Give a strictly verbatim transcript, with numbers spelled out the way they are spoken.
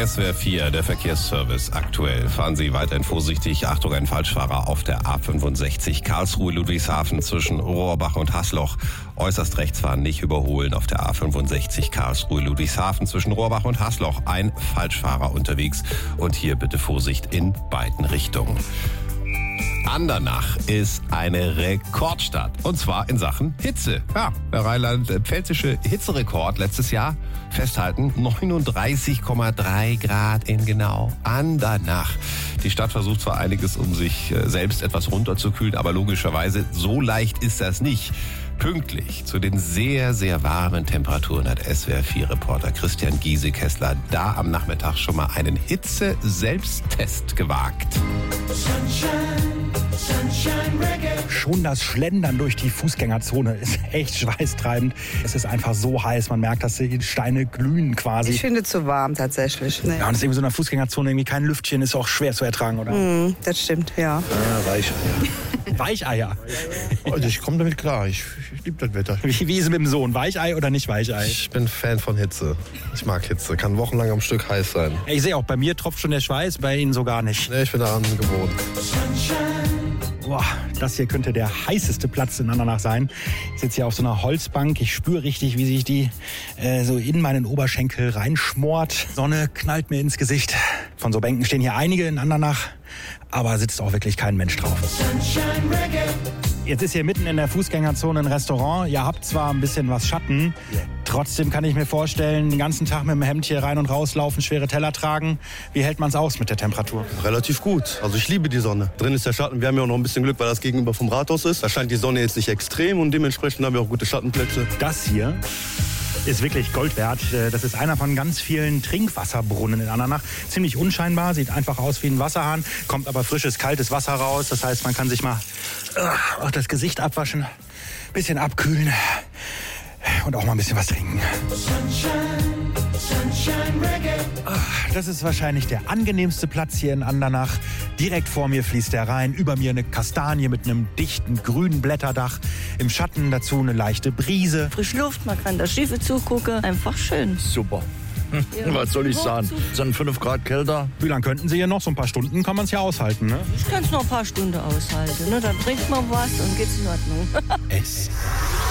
S W R vier, der Verkehrsservice aktuell. Fahren Sie weiterhin vorsichtig. Achtung, ein Falschfahrer auf der A fünfundsechzig Karlsruhe-Ludwigshafen zwischen Rohrbach und Hasloch. Äußerst rechts fahren, nicht überholen auf der A fünfundsechzig Karlsruhe-Ludwigshafen zwischen Rohrbach und Hasloch. Ein Falschfahrer unterwegs und hier bitte Vorsicht in beiden Richtungen. Andernach ist eine Rekordstadt. Und zwar in Sachen Hitze. Ja, der rheinland-pfälzische Hitzerekord letztes Jahr, festhalten, neununddreißig Komma drei Grad in genau Andernach. Die Stadt versucht zwar einiges, um sich selbst etwas runterzukühlen, aber logischerweise so leicht ist das nicht. Pünktlich zu den sehr, sehr warmen Temperaturen hat S W R vier Reporter Christian Giese-Kessler da am Nachmittag schon mal einen Hitze-Selbsttest gewagt. Sunshine, Sunshine Reggae. Schon das Schlendern durch die Fußgängerzone ist echt schweißtreibend. Es ist einfach so heiß, man merkt, dass die Steine glühen quasi. Ich finde es zu warm tatsächlich. Nee. Ja, und es ist irgendwie so in der Fußgängerzone irgendwie kein Lüftchen, ist auch schwer zu ertragen, oder? Mm, das stimmt, ja. Ah, Weicheier. Weicheier. Also ich komme damit klar, ich, ich liebe das Wetter. Wie, wie ist es mit dem Sohn? Weichei oder nicht Weichei? Ich bin Fan von Hitze. Ich mag Hitze, kann wochenlang am Stück heiß sein. Ich sehe auch, bei mir tropft schon der Schweiß, bei Ihnen so gar nicht. Nee, ich bin daran gewohnt. Boah, das hier könnte der heißeste Platz in Andernach sein. Ich sitze hier auf so einer Holzbank. Ich spüre richtig, wie sich die äh, so in meinen Oberschenkel reinschmort. Sonne knallt mir ins Gesicht. Von so Bänken stehen hier einige in Andernach, aber sitzt auch wirklich kein Mensch drauf. Jetzt ist hier mitten in der Fußgängerzone ein Restaurant. Ihr habt zwar ein bisschen was Schatten, trotzdem kann ich mir vorstellen, den ganzen Tag mit dem Hemd hier rein und raus laufen, schwere Teller tragen. Wie hält man es aus mit der Temperatur? Relativ gut. Also ich liebe die Sonne. Drin ist der Schatten. Wir haben ja auch noch ein bisschen Glück, weil das gegenüber vom Rathaus ist. Da scheint die Sonne jetzt nicht extrem und dementsprechend haben wir auch gute Schattenplätze. Das hier ist wirklich Gold wert. Das ist einer von ganz vielen Trinkwasserbrunnen in Andernach. Ziemlich unscheinbar, sieht einfach aus wie ein Wasserhahn, kommt aber frisches, kaltes Wasser raus. Das heißt, man kann sich mal uh, das Gesicht abwaschen, bisschen abkühlen und auch mal ein bisschen was trinken. Sunshine, Sunshine Reggae. Das ist wahrscheinlich der angenehmste Platz hier in Andernach. Direkt vor mir fließt der Rhein, über mir eine Kastanie mit einem dichten grünen Blätterdach. Im Schatten dazu eine leichte Brise. Frische Luft, man kann der Schiffe zugucken. Einfach schön. Super. Ja. Was soll ich sagen? Es sind fünf Grad kälter. Wie lange könnten Sie hier noch? So ein paar Stunden kann man es ja aushalten, ne? Ich kann es noch ein paar Stunden aushalten. Ne? Dann trinkt man was und geht's in Ordnung. Es